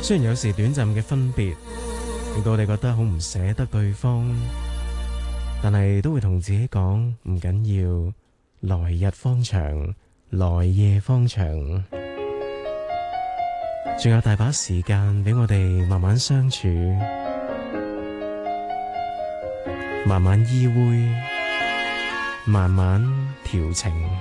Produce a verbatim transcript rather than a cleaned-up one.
雖然有時短暫嘅分別令到我哋覺得好唔捨得對方，但係都會同自己講唔緊要，來日方長，來夜方長，仲有大把時間俾我哋慢慢相處，慢慢依偎，慢慢調情。